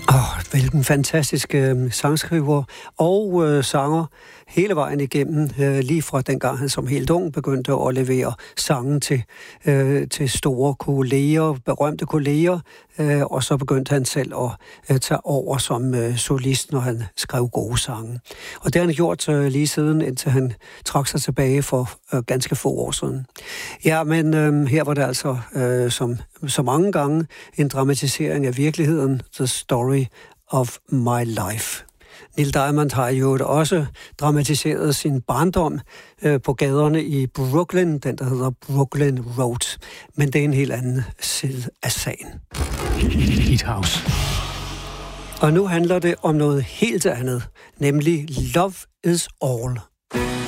Hvilken fantastisk sangskriver og sanger hele vejen igennem, lige fra dengang han som helt ung begyndte at levere sange til store kolleger, berømte kolleger, og så begyndte han selv at tage over som solist, når han skrev gode sange. Og det har han gjort lige siden, indtil han trak sig tilbage for ganske få år siden. Ja, men her var det altså som så mange gange en dramatisering af virkeligheden, The Story of My Life. Neil Diamond har jo også dramatiseret sin barndom på gaderne i Brooklyn, den der hedder Brooklyn Road. Men det er en helt anden side af sagen. Hit House. Og nu handler det om noget helt andet, nemlig Love is All.